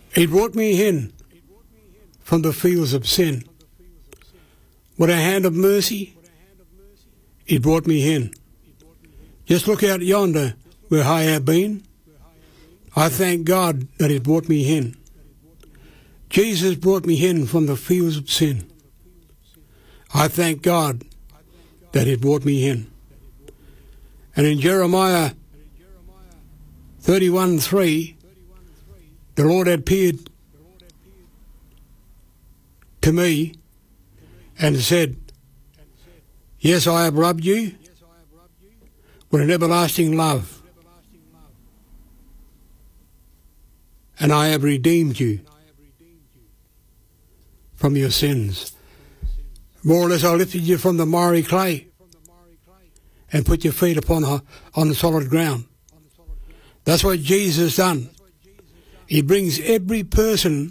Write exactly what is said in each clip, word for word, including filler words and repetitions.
He brought me in from the fields of sin. With a hand of mercy, He brought me in. Just look out yonder where I have been. I thank God that He brought me in. Jesus brought me in from the fields of sin. I thank God that He brought me in. And in Jeremiah thirty-one three, the Lord appeared to me and said, yes, I have loved you with an everlasting love, and I have redeemed you from your sins. More or less, I lifted you from the miry clay and put your feet upon the, on the solid ground. That's what Jesus done. He brings every person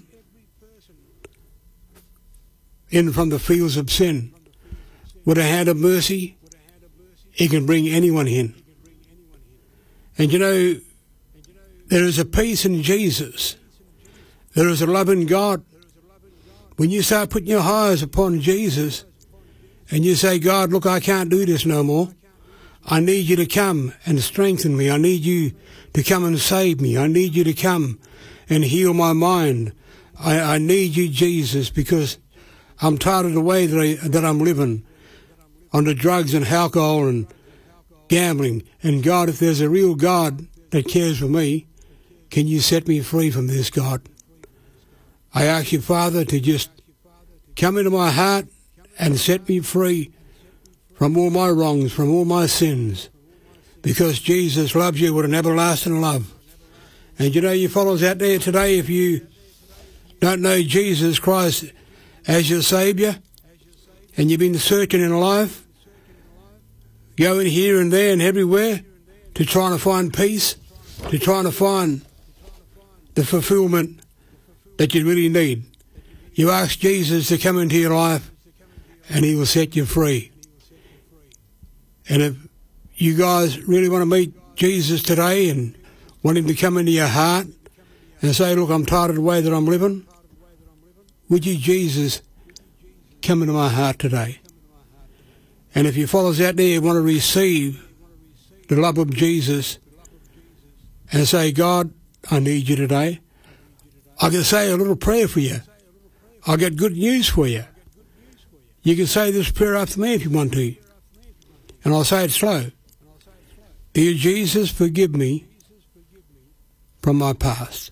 in from the fields of sin. With a hand of mercy, He can bring anyone in. And you know, there is a peace in Jesus. There is a love in God. When you start putting your eyes upon Jesus and you say, God, look, I can't do this no more. I need you to come and strengthen me. I need you to come and save me. I need you to come and heal my mind. I, I need you, Jesus, because I'm tired of the way that, I, that I'm living on the drugs and alcohol and gambling. And God, if there's a real God that cares for me, can you set me free from this, God? I ask you, Father, to just come into my heart and set me free from all my wrongs, from all my sins, because Jesus loves you with an everlasting love. And you know, you fellows out there today, if you don't know Jesus Christ as your Saviour, and you've been searching in life, going here and there and everywhere to try to find peace, to try to find the fulfillment that you really need, you ask Jesus to come into your life and He will set you free. And if you guys really want to meet Jesus today and want Him to come into your heart and say, look, I'm tired of the way that I'm living, would you, Jesus, come into my heart today? And if you fellows out there want to receive the love of Jesus and say, God, I need you today, I can say a little prayer for you. I've got good news for you. You can say this prayer after me if you want to. And I'll say it slow. Dear Jesus, forgive me from my past.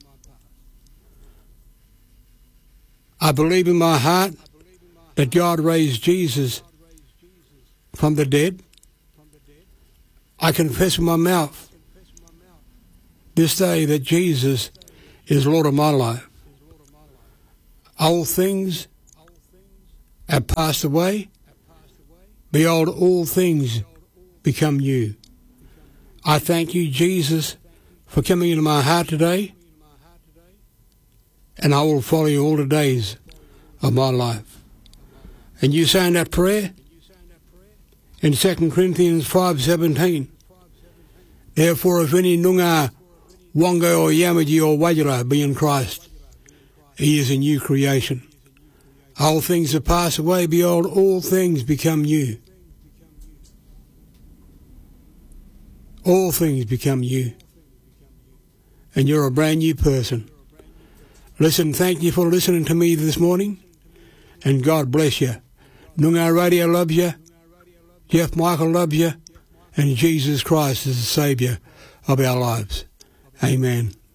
I believe in my heart that God raised Jesus from the dead. I confess with my mouth this day that Jesus is Lord of my life. Old things have passed away. Behold, all things become new. I thank you, Jesus, for coming into my heart today, and I will follow you all the days of my life. And you saying that prayer in Second Corinthians five seventeen. Therefore, if any nunga, wanga or yamaji or wajara be in Christ, he is a new creation. Old things have passed away, behold, all things become new. All things become new. And you're a brand new person. Listen, thank you for listening to me this morning, and God bless you. Noongar Radio loves you, Jeff Michael loves you, and Jesus Christ is the Saviour of our lives. Amen.